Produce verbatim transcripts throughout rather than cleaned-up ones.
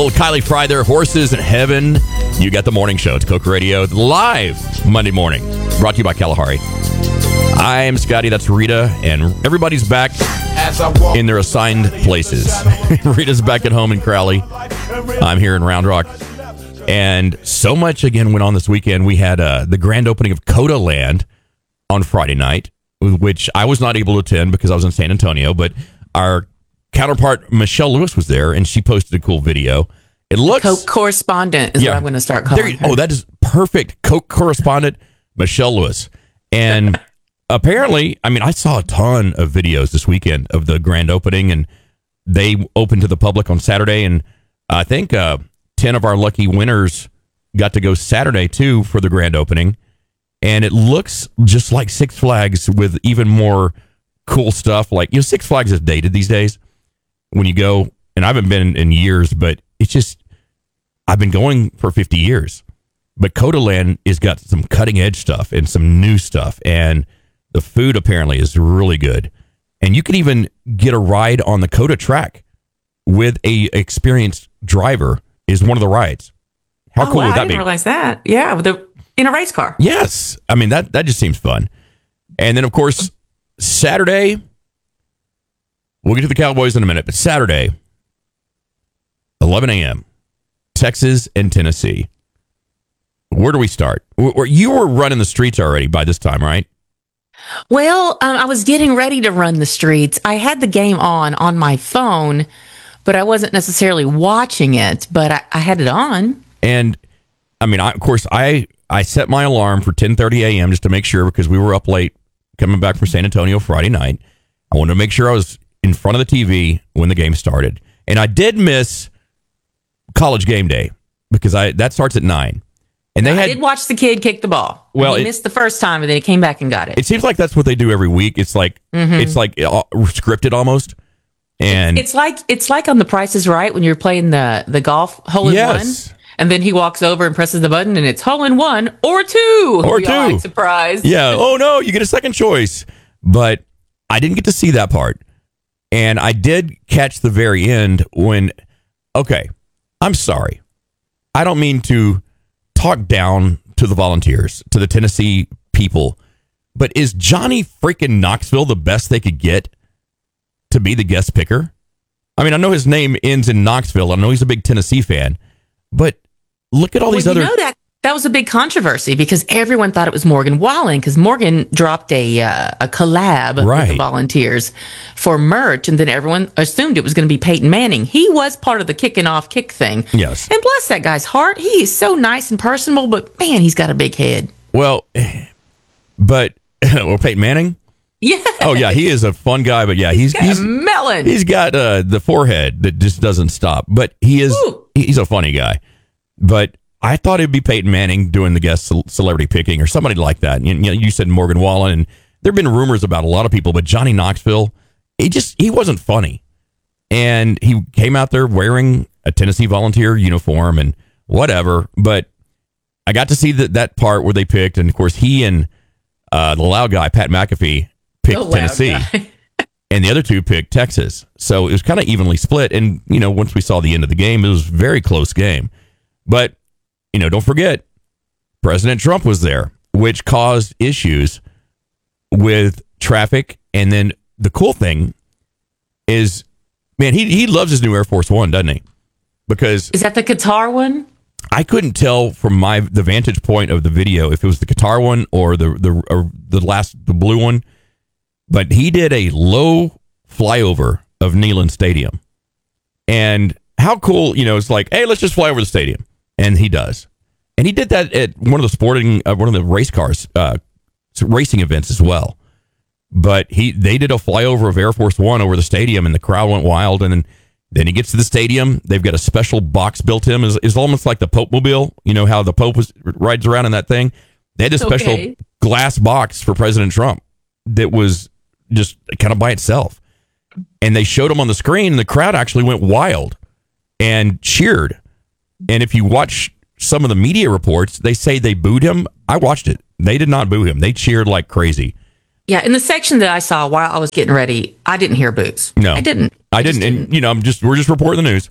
Little Kylie Fry there, Horses in Heaven. You got the morning show. It's Coke Radio, live Monday morning. Brought to you by Kalahari. I'm Scotty, that's Rita, and everybody's back in their assigned places. Rita's back at home in Crowley. I'm here in Round Rock. And so much, again, went on this weekend. We had uh, the grand opening of Coda Land on Friday night, which I was not able to attend because I was in San Antonio, but our counterpart, Michelle Lewis, was there, and she posted a cool video. It looks... Coke correspondent is yeah, what I'm going to start calling there, her. Oh, that is perfect. Coke correspondent, Michelle Lewis. And apparently, I mean, I saw a ton of videos this weekend of the grand opening, and they opened to the public on Saturday, and I think uh, ten of our lucky winners got to go Saturday, too, for the grand opening. And it looks just like Six Flags with even more cool stuff. Like, you know, Six Flags is dated these days when you go, and I haven't been in years, but it's just, I've been going for fifty years. But Coda Land has got some cutting edge stuff and some new stuff, and the food apparently is really good. And you can even get a ride on the Coda track with a experienced driver is one of the rides. How oh, cool wow, would that I didn't be? realize that. Yeah, with the, in a race car. Yes. I mean, that, that just seems fun. And then, of course, Saturday, we'll get to the Cowboys in a minute, but Saturday, eleven a.m., Texas and Tennessee. Where do we start? You were running the streets already by this time, right? Well, um, I was getting ready to run the streets. I had the game on on my phone, but I wasn't necessarily watching it, but I, I had it on. And, I mean, I, of course, I, I set my alarm for ten thirty a.m. just to make sure, because we were up late coming back from San Antonio Friday night. I wanted to make sure I was in front of the T V when the game started. And I did miss College Game Day because I that starts at nine. And they I had, did watch the kid kick the ball. Well, he it, missed the first time, and then he came back and got it. It seems like that's what they do every week. It's like mm-hmm. it's like uh, scripted almost. And it's like it's like on The Price is Right when you're playing the the golf hole in yes. one, and then he walks over and presses the button, and it's hole in one or two or we two. All, like, surprise! Yeah. Oh no, you get a second choice. But I didn't get to see that part, and I did catch the very end when. Okay, I'm sorry. I don't mean to talk down to the Volunteers, to the Tennessee people, but is Johnny freaking Knoxville the best they could get to be the guest picker? I mean, I know his name ends in Knoxville. I know he's a big Tennessee fan, but look at all these well, other... You know that, that was a big controversy because everyone thought it was Morgan Wallen because Morgan dropped a uh, a collab right. with the Volunteers for merch, and then everyone assumed it was going to be Peyton Manning. He was part of the kicking off kick thing. Yes. And bless that guy's heart. He is so nice and personable, but man, he's got a big head. Well, but... well, Peyton Manning? Yeah. Oh, yeah, he is a fun guy, but yeah, he's... He's, he's a melon. He's got uh, the forehead that just doesn't stop, but he is... Ooh. He's a funny guy. But... I thought it'd be Peyton Manning doing the guest celebrity picking or somebody like that. You, you know, you said Morgan Wallen, and there have been rumors about a lot of people, but Johnny Knoxville, he just he wasn't funny, and he came out there wearing a Tennessee Volunteer uniform and whatever. But I got to see that that part where they picked, and of course he and uh, the loud guy Pat McAfee picked the Tennessee, and the other two picked Texas. So it was kind of evenly split. And you know, once we saw the end of the game, it was a very close game, but. You know, don't forget, President Trump was there, which caused issues with traffic. And then the cool thing is, man, he he loves his new Air Force One, doesn't he? Because is that the Qatar one? I couldn't tell from my the vantage point of the video if it was the Qatar one or the the or the last the blue one. But he did a low flyover of Neyland Stadium, and how cool, you know, it's like, hey, let's just fly over the stadium. And he does. And he did that at one of the sporting, uh, one of the race cars, uh, racing events as well. But he, they did a flyover of Air Force One over the stadium, and the crowd went wild. And then, then he gets to the stadium. They've got a special box built in. It's, it's almost like the Pope Mobile. You know how the Pope was, rides around in that thing? They had a special okay. glass box for President Trump that was just kind of by itself. And they showed him on the screen, and the crowd actually went wild and cheered. And if you watch some of the media reports, they say they booed him. I watched it. They did not boo him. They cheered like crazy. Yeah, in the section that I saw while I was getting ready, I didn't hear boos. No, I didn't. I, I didn't. didn't. And, you know, I'm just we're just reporting the news.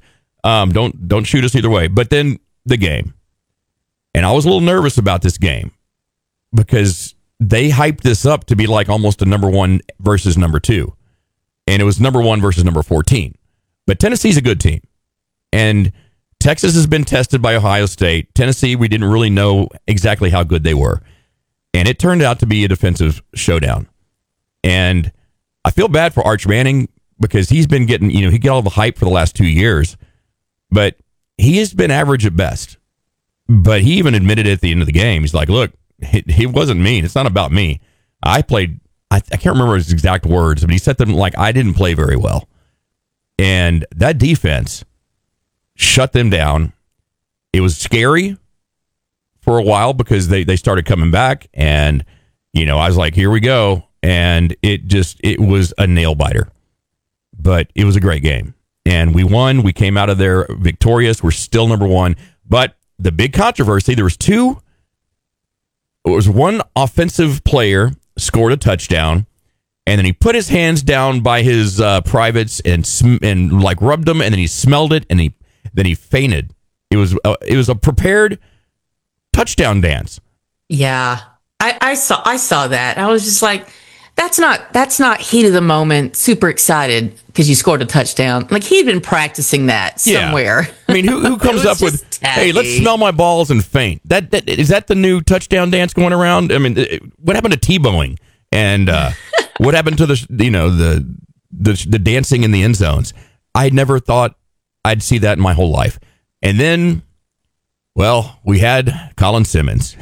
Um, don't don't shoot us either way. But then the game. And I was a little nervous about this game because they hyped this up to be like almost a number one versus number two. And it was number one versus number fourteen. But Tennessee's a good team. And Texas has been tested by Ohio State. Tennessee, we didn't really know exactly how good they were. And it turned out to be a defensive showdown. And I feel bad for Arch Manning because he's been getting, you know, he got all the hype for the last two years. But he has been average at best. But he even admitted at the end of the game, he's like, look, it, it wasn't me. It's not about me. I played, I, I can't remember his exact words, but he said them like, I didn't play very well. And that defense shut them down. It was scary for a while because they, they started coming back. And, you know, I was like, here we go. And it just, it was a nail biter. But it was a great game. And we won. We came out of there victorious. We're still number one. But the big controversy, there was two, there was one offensive player scored a touchdown. And then he put his hands down by his uh, privates and sm- and like rubbed them, and then he smelled it, and he then he fainted. It was uh, it was a prepared touchdown dance. Yeah, I, I saw I saw that. I was just like, that's not that's not heat of the moment. Super excited because you scored a touchdown. Like he'd been practicing that somewhere. Yeah. I mean, who who comes up with tacky. Hey, let's smell my balls and faint? That that is that the new touchdown dance going around? I mean, what happened to T-bowing? And uh, what happened to the you know the, the the dancing in the end zones? I never thought I'd see that in my whole life. And then, well, we had Colin Simmons,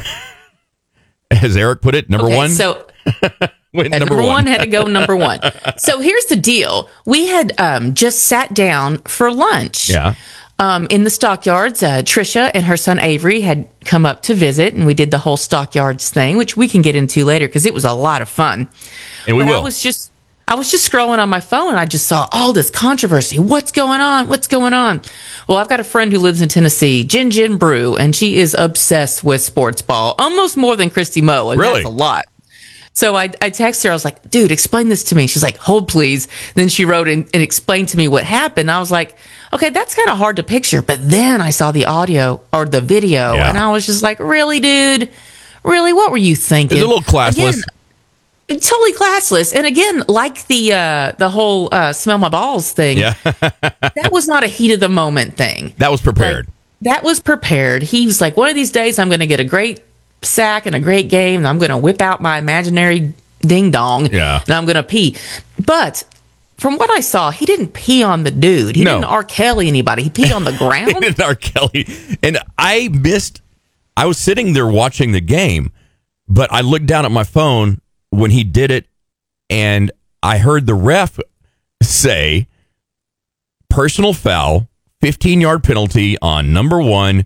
as Eric put it, number okay, one. So Went number, number one. one had to go number one. So here's the deal: we had um, just sat down for lunch. Yeah. Um, in the Stockyards, uh, Trisha and her son Avery had come up to visit, and we did the whole Stockyards thing, which we can get into later because it was a lot of fun. And we but will. I was just, I was just scrolling on my phone, and I just saw all this controversy. What's going on? What's going on? Well, I've got a friend who lives in Tennessee, Jen Jen Brew, and she is obsessed with sports ball, almost more than Christy Moe, and Really? that's a lot. So I, I texted her. I was like, dude, explain this to me. She's like, hold, please. Then she wrote and, and explained to me what happened. I was like, okay, that's kind of hard to picture. But then I saw the audio or the video, Yeah. and I was just like, really, dude? Really? What were you thinking? It's a little classless. Again, totally classless. And again, like the uh, the whole uh, smell my balls thing, Yeah. that was not a heat of the moment thing. That was prepared. Like, that was prepared. He was like, one of these days I'm going to get a great sack and a great game, and I'm going to whip out my imaginary ding dong, Yeah. and I'm going to pee. But from what I saw, he didn't pee on the dude. He No. didn't R. Kelly anybody. He peed on the ground. He didn't R. Kelly. And I missed, I was sitting there watching the game, but I looked down at my phone when he did it, and I heard the ref say, personal foul, fifteen-yard penalty on number one,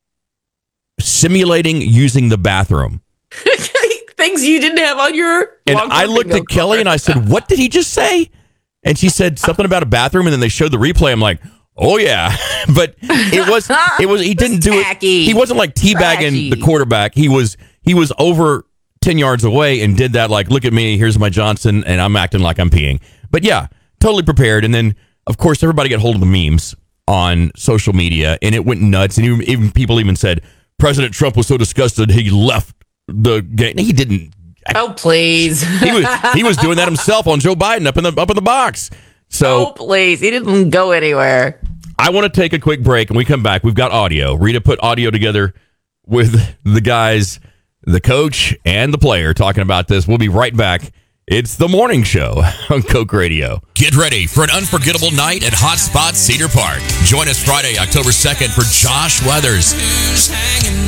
simulating using the bathroom. Things you didn't have on your. And I looked at Kelly and I said, what did he just say? And she said something about a bathroom, and then they showed the replay. I'm like, oh yeah. But it was, it was, he didn't do tacky. it. He wasn't like teabagging Trashy. the quarterback. He was, he was over ten yards away and did that. Like, look at me, here's my Johnson, and I'm acting like I'm peeing. But yeah, totally prepared. And then of course everybody got hold of the memes on social media, and it went nuts. And even, even people even said President Trump was so disgusted he left the game. He didn't. Oh please. he was he was doing that himself on Joe Biden up in the up in the box. So oh please, he didn't go anywhere. I want to take a quick break, and we come back. We've got audio. Rita put audio together with the guys, the coach, and the player talking about this. We'll be right back. It's the morning show on Coke Radio. Get ready for an unforgettable night at Hot Spot Cedar Park. Join us Friday, October second for Josh Weathers. Who's hanging,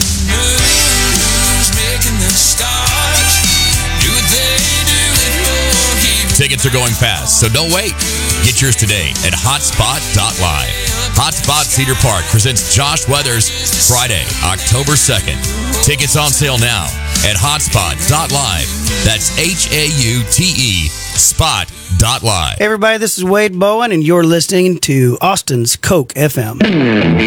who's making the stars? Do they do it for you? Tickets are going fast, so don't wait. Get yours today at hotspot dot live. Hotspot Cedar Park presents Josh Weathers Friday, October second. Tickets on sale now at hotspot dot live. That's H A U T E spot dot live. Hey everybody, this is Wade Bowen, and you're listening to Austin's Coke F M.